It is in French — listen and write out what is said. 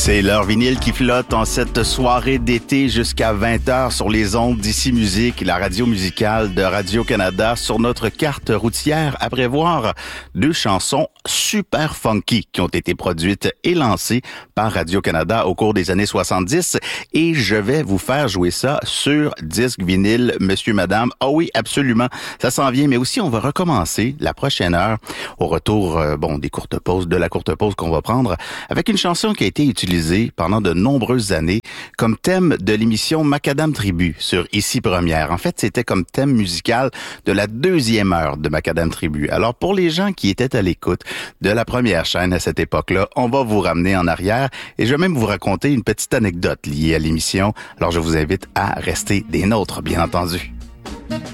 C'est l'heure vinyle qui flotte en cette soirée d'été jusqu'à 20h sur les ondes d'Ici Musique, la radio musicale de Radio-Canada. Sur notre carte routière, à prévoir 2 chansons super funky qui ont été produites et lancées par Radio-Canada au cours des années 70. Et je vais vous faire jouer ça sur disque vinyle, monsieur, madame. Ah oui, absolument, ça s'en vient. Mais aussi, on va recommencer la prochaine heure au retour des courtes pauses, de la courte pause qu'on va prendre, avec une chanson qui a été utilisée pendant de nombreuses années comme thème de l'émission Macadam Tribu sur Ici Première. En fait, c'était comme thème musical de la 2e heure de Macadam Tribu. Alors, pour les gens qui étaient à l'écoute de la première chaîne à cette époque-là, on va vous ramener en arrière et je vais même vous raconter une petite anecdote liée à l'émission. Alors, je vous invite à rester des nôtres, bien entendu.